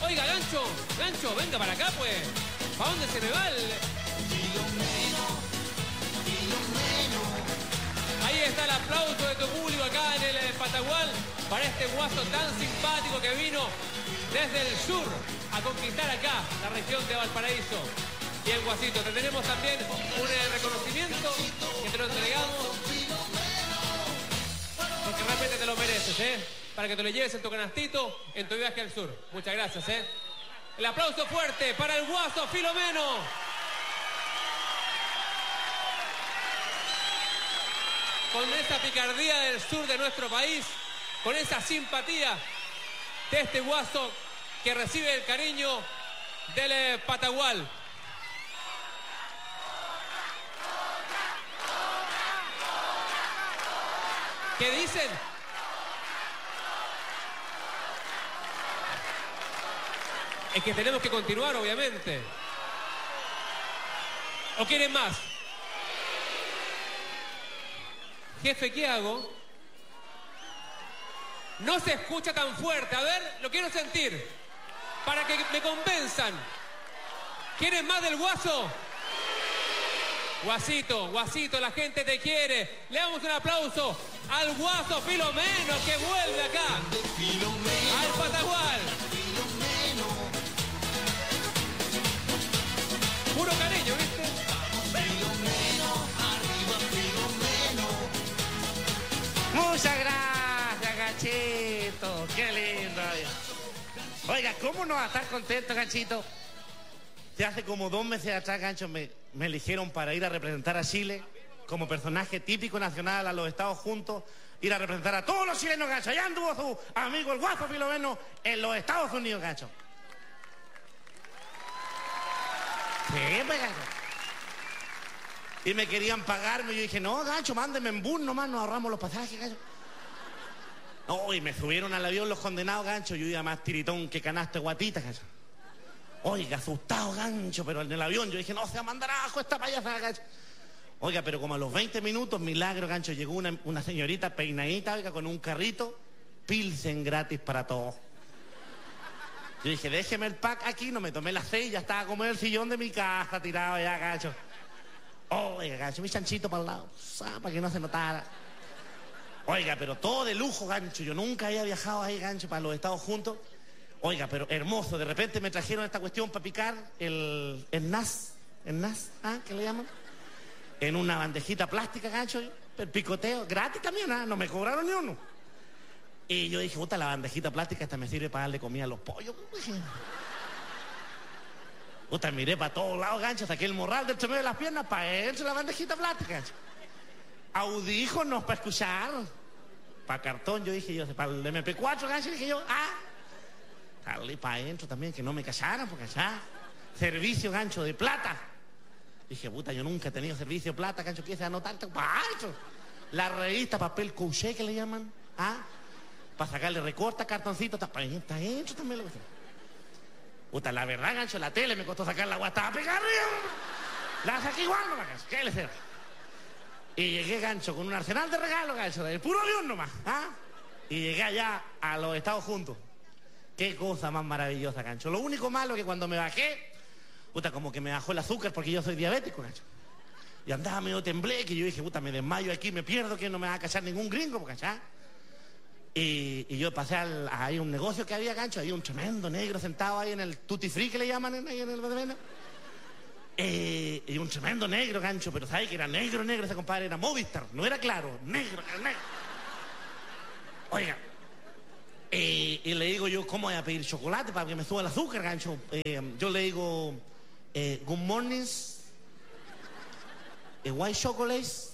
Oiga, Gancho, venga para acá, pues. ¿Para dónde se me va el...? Ahí está el aplauso de tu público acá en el Patagual para este guaso tan simpático que vino desde el sur a conquistar acá la región de Valparaíso. Bien, Guasito, te tenemos también un reconocimiento que te lo entregamos. Porque realmente te lo mereces, ¿eh? Para que te lo lleves en tu canastito en tu viaje al sur. Muchas gracias, ¿eh? El aplauso fuerte para el guaso Filomeno. Con esa picardía del sur de nuestro país, con esa simpatía de este guaso que recibe el cariño del Patagual. ¿Qué dicen? Es que tenemos que continuar, obviamente. ¿O quieren más? Jefe, ¿qué hago? No se escucha tan fuerte. A ver, lo quiero sentir. Para que me convenzan. ¿Quieren más del guaso? Guasito, Guasito, la gente te quiere. Le damos un aplauso al guaso Filomeno que vuelve acá. Al Patagual. Puro cariño, ¿viste? Muchas gracias, Ganchito. Qué lindo. Oiga, ¿cómo no va a estar contento, Ganchito? Si hace como 2 meses atrás, Gancho, me eligieron para ir a representar a Chile como personaje típico nacional a los Estados Juntos, ir a representar a todos los chilenos, Gancho. Allá anduvo su amigo el guaso Filomeno en los Estados Unidos, Gancho. Sí, pues, Gancho. Y me querían pagarme. Yo dije, no, Gancho, mándenme en bus nomás, nos ahorramos los pasajes, Gancho. No, y me subieron al avión los condenados, Gancho. Yo iba más tiritón que canasto de guatita, Gancho. Oiga, asustado, Gancho, pero en el avión yo dije, no, se va a mandar abajo esta payasa, Gancho. Oiga, pero como a los 20 minutos, milagro, Gancho, llegó una señorita peinadita, oiga, con un carrito, pilsen gratis para todos. Yo dije, déjeme el pack aquí, no me tomé las 6, ya estaba como en el sillón de mi casa tirado ya, Gancho. Oiga, Gancho, mi chanchito para el lado, para que no se notara. Oiga, pero todo de lujo, Gancho. Yo nunca había viajado ahí, Gancho, para los Estados Juntos. Oiga, pero hermoso. De repente me trajeron esta cuestión para picar el nas, ¿ah? ¿Qué le llaman? En una bandejita plástica, Gancho. El picoteo, gratis también, ¿ah? No me cobraron ni uno. Y yo dije, puta, la bandejita plástica esta me sirve para darle comida a los pollos. Puta, miré para todos lados, Gancho, saqué el morral del medio de las piernas para dentro de la bandejita plástica, Gancho. Audífonos para escuchar. Para cartón, yo dije, para el MP4, Gancho, dije yo, darle para adentro también, que no me callaran, porque allá, servicio, Gancho, de plata. Dije, puta, yo nunca he tenido servicio de plata, Gancho, ¿quieres anotarte? Para eso. La revista, papel couché, que le llaman, para sacarle recorta, cartoncito, está adentro también lo que sea. Puta, la verdad, Gancho, la tele me costó sacar la guata pegada. La saqué igual nomás, Gancho, ¿qué le será? Y llegué, Gancho, con un arsenal de regalos, Gancho, del puro avión nomás, Y llegué allá a los Estados Juntos. Qué cosa más maravillosa, Gancho. Lo único malo que cuando me bajé, puta, como que me bajó el azúcar porque yo soy diabético, Gancho. Y andaba medio tembleque, y yo dije, puta, me desmayo aquí, me pierdo, que no me va a cachar ningún gringo, ¿cachai? Y yo pasé ahí a un negocio que había, Gancho, había un tremendo negro sentado ahí en el tutti free que le llaman ahí en el Bademena. Y un tremendo negro, Gancho, pero ¿sabes que era negro ese compadre? Era Movistar, no era claro, negro, era negro. Oiga, y le digo yo, ¿cómo voy a pedir chocolate para que me suba el azúcar, Gancho? Yo le digo, good mornings, white chocolates,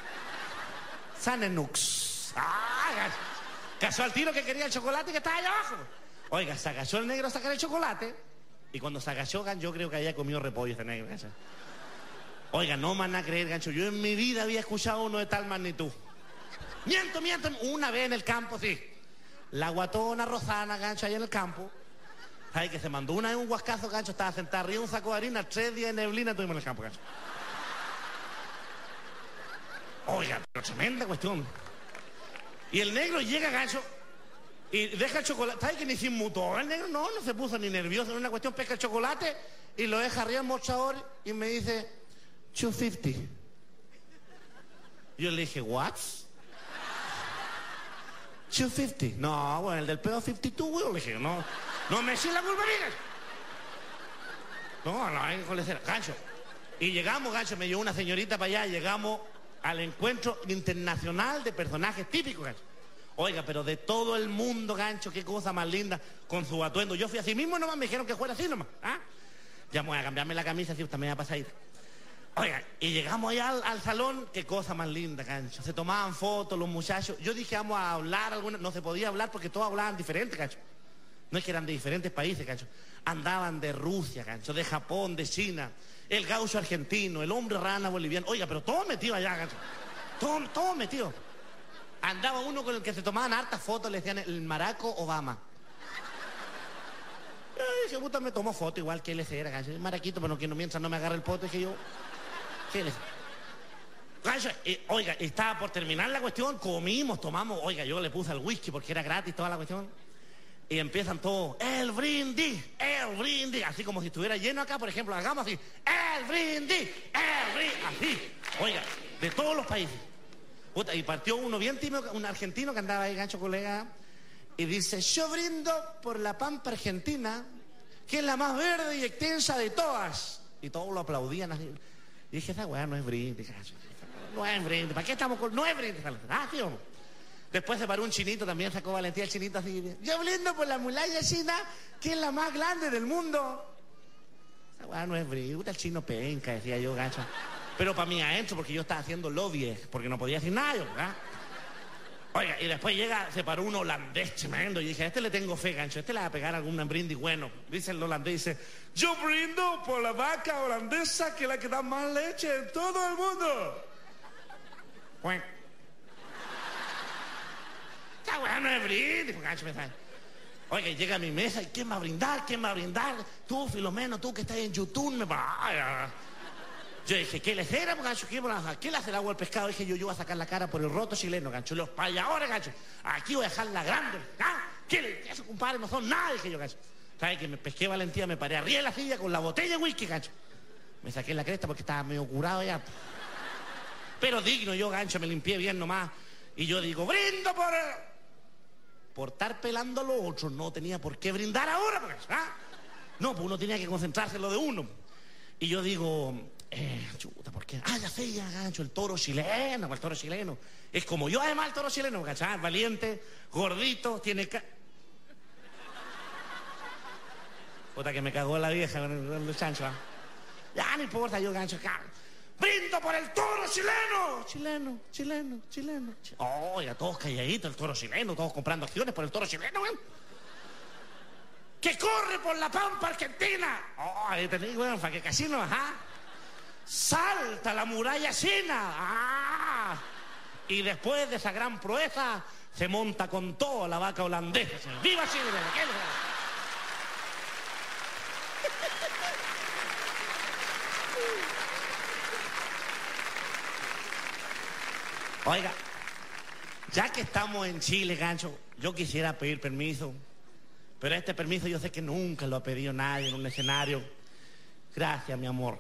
Sanenux. Gancho. Cazó al tiro que quería el chocolate que estaba allá abajo. Oiga, se agachó el negro a sacar el chocolate. Y cuando se agachó, Gancho, yo creo que había comido repollo ese negro, Gancho. Oiga, no me van a creer, Gancho. Yo en mi vida había escuchado uno de tal magnitud. Miento. Una vez en el campo, sí. La guatona Rosana, Gancho, allá en el campo. Ay, que se mandó una vez un huascazo, Gancho. Estaba sentada arriba un saco de harina, 3 días de neblina, estuvimos en el campo, Gancho. Oiga, pero tremenda cuestión. Y el negro llega, Gancho, Y deja el chocolate. ¿Sabes que ni se inmutó el negro? No se puso ni nervioso. En una cuestión pesca el chocolate y lo deja arriba el mostrador y me dice, 250. Yo le dije, ¿what? 250. No, bueno, el del pedo 52, güey. Le dije, no me eches la culpa, mira. No, hay que colecer. Gancho. Y llegamos, gancho, me llevó una señorita para allá, llegamos al encuentro internacional de personajes típicos, gancho. Oiga, pero de todo el mundo, gancho, qué cosa más linda, con su atuendo. Yo fui así mismo nomás, me dijeron que fuera así nomás. ¿Ah? Ya me voy a cambiarme la camisa, si usted me va a pasar ahí. Oiga, y llegamos allá al salón, qué cosa más linda, gancho. Se tomaban fotos los muchachos. Yo dije, vamos a hablar, no se podía hablar porque todos hablaban diferente, gancho. No es que eran de diferentes países, gancho. Andaban de Rusia, gancho, de Japón, de China, el gaucho argentino, el hombre rana boliviano. Oiga, pero todo metido allá, gancho. Todo metido. Andaba uno con el que se tomaban hartas fotos, le decían el maraco Obama. Y dije, puta, me tomó foto igual que él era, gancho. El maraquito, pero que no, mientras no me agarre el poto, dije yo, ¿qué él es? Gancho, oiga, estaba por terminar la cuestión, comimos, tomamos, oiga, yo le puse el whisky porque era gratis toda la cuestión. Y empiezan todos, el brindis, así como si estuviera lleno acá, por ejemplo, hagamos así, el brindis, así, oiga, de todos los países. Puta, y partió uno bien tímido, un argentino que andaba ahí, gancho, colega, y dice, yo brindo por la pampa argentina, que es la más verde y extensa de todas. Y todos lo aplaudían así. Y dije, esa weá no es brindis, gancho, no es brindis, ¿para qué estamos con...? No es brindis, ah, tío. Después se paró un chinito, también sacó valentía el chinito así. Yo brindo por la muralla china, que es la más grande del mundo. Esa weá no es brindis, el chino penca, decía yo, gancho. Pero para mí adentro, porque yo estaba haciendo lobby, porque no podía decir nada yo, ¿verdad? Oiga, y después se paró un holandés tremendo, y dije, a este le tengo fe, gancho, a este le va a pegar algún brindis bueno. Dice el holandés, dice, yo brindo por la vaca holandesa, que es la que da más leche en todo el mundo. Bueno. Esta weá no es brindis, gancho, me sabe. Oiga, y llega a mi mesa, y ¿quién va a brindar? ¿Quién va a brindar? Tú, Filomeno, tú que estás en YouTube, me va... Yo dije, ¿qué les era, gancho? ¿Qué le hace el agua al pescado? Dije yo voy a sacar la cara por el roto chileno, gancho. Los payadores, gancho. Aquí voy a dejar la grande. ¿Ah? ¿Qué le esos compadres no son nada? Dije yo, gancho. ¿Sabes que me pesqué valentía? Me paré arriba de la silla con la botella de whisky, gancho. Me saqué la cresta porque estaba medio curado ya. Pero digno yo, gancho, me limpié bien nomás. Y yo digo, brindo por estar pelando a los otros. No tenía por qué brindar ahora, gancho. ¿Ah? No, pues uno tenía que concentrarse en lo de uno. Y yo digo... chuta, ¿por qué? Ah, ya sé, ya, gancho, el toro chileno, el toro chileno. Es como yo, además, el toro chileno, ¿cachai? Valiente, gordito, tiene... Puta que me cagó la vieja con el chancho, ¿eh? Ya, no importa, yo, gancho, ¡brindo por el toro chileno! Chileno. Oiga, todos calladitos, el toro chileno, todos comprando acciones por el toro chileno, ¿eh? ¡Que corre por la pampa argentina! ¡Oh, ahí tenéis, weón, para que casino, ajá! ¡Salta la muralla china! ¡Ah! Y después de esa gran proeza, se monta con todo la vaca holandesa. ¡Viva Chile! Oiga, ya que estamos en Chile, gancho, yo quisiera pedir permiso, pero este permiso yo sé que nunca lo ha pedido nadie en un escenario. Gracias, mi amor.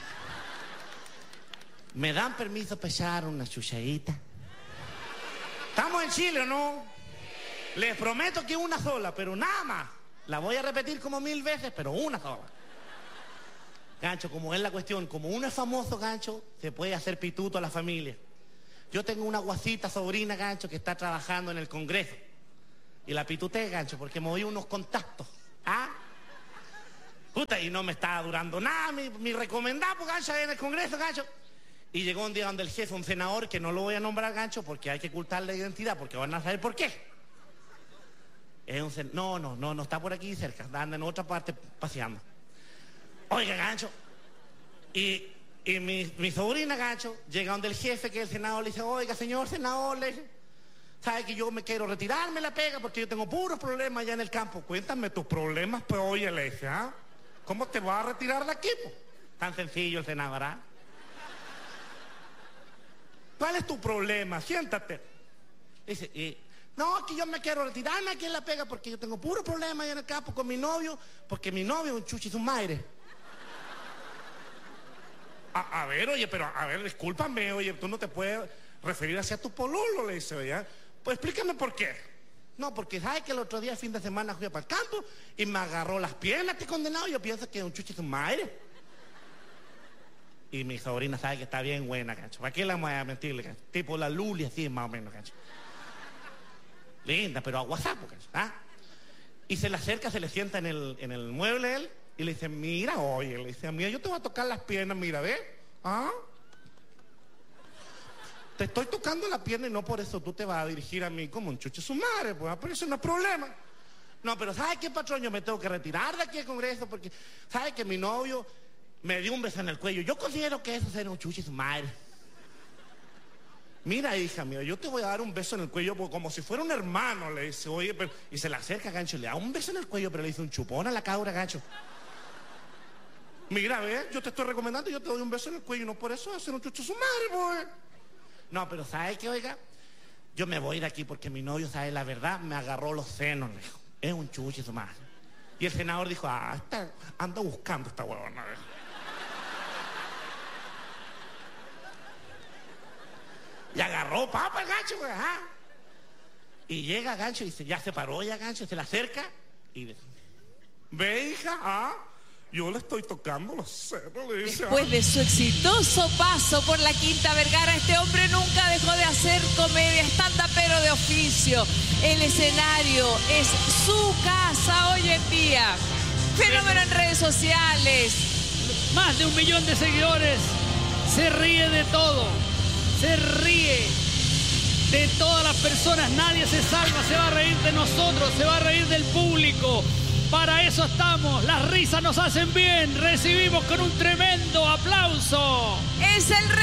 ¿Me dan permiso para echar una chuchadita? ¿Estamos en Chile o no? Les prometo que una sola, pero nada más. La voy a repetir como 1000 veces, pero una sola. Gancho, como es la cuestión, como uno es famoso, gancho, se puede hacer pituto a la familia. Yo tengo una guasita sobrina, gancho, que está trabajando en el Congreso. Y la pituté, gancho, porque me oí unos contactos. ¿Ah? Puta, y no me estaba durando nada mi recomendado, gancho, en el Congreso, gancho. Y llegó un día donde el jefe, un senador, que no lo voy a nombrar, gancho, porque hay que ocultar la identidad, porque van a saber por qué. Es un no está por aquí cerca, anda en otra parte paseando. Oiga, gancho, y mi sobrina, gancho, llega donde el jefe, que es el senador, le dice, oiga, señor senador, le dice, sabe que yo me quiero retirarme la pega porque yo tengo puros problemas allá en el campo. Cuéntame tus problemas, pues oye, le dice, ¿ah? ¿Cómo te vas a retirar de aquí, po? Tan sencillo el senador, ¿verdad? ¿Cuál es tu problema? Siéntate. Dice, No, que yo me quiero retirarme aquí en La Pega porque yo tengo puro problema ahí en el campo con mi novio, porque mi novio es un chuchi su madre. A ver, oye, pero a ver, discúlpame, oye, tú no te puedes referir hacia tu pololo, le dice, oye. Pues explícame por qué. No, porque sabes que el otro día, fin de semana, fui para el campo y me agarró las piernas, este condenado. Yo pienso que es un chuchi su madre. Y mi sobrina sabe que está bien buena, cacho. ¿Para qué la voy a mentirle, cacho? Tipo la Luli, así más o menos, cacho. Linda, pero a WhatsApp, cacho. ¿Ah? Y se le acerca, se le sienta en el mueble él y le dice, mira, oye, le dice, mira, yo te voy a tocar las piernas, mira, ¿ves? ¿Ah? Te estoy tocando la pierna y no por eso tú te vas a dirigir a mí como un chucho su madre, pues, pero eso no es problema. No, pero ¿sabes qué, patrón? Yo me tengo que retirar de aquí al Congreso porque ¿sabes que mi novio me dio un beso en el cuello? Yo considero que eso es un chucho su madre. Mira, hija mía, yo te voy a dar un beso en el cuello como si fuera un hermano, le dice, oye, pero... Y se le acerca, gancho, le da un beso en el cuello, pero le dice un chupón a la cabra, gancho. Mira, ve, yo te estoy recomendando, yo te doy un beso en el cuello, y no por eso hacer un chucho su madre, pues. No, pero ¿sabes qué, oiga? Yo me voy de aquí porque mi novio, ¿sabe? La verdad, me agarró los senos, le dijo. Es un chucho su madre. Y el senador dijo, anda buscando esta huevona, ¿ves? Y agarró papa el gancho, pues, ajá. Y llega gancho y ya se paró ya gancho, se le acerca y dice, ve, hija, yo le estoy tocando los senos, le dice. Después de su exitoso paso por la Quinta Vergara, este hombre nunca dejó de hacer comedia, stand-upero de oficio. El escenario es su casa hoy en día. Fenómeno en redes sociales. Más de 1 millón de seguidores. Se ríe de todo. Se ríe de todas las personas. Nadie se salva. Se va a reír de nosotros. Se va a reír del público. Para eso estamos. Las risas nos hacen bien. Recibimos con un tremendo aplauso. Es el